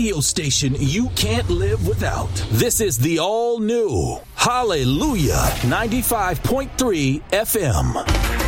radio station you can't live without. This is the all-new Hallelujah 95.3 FM.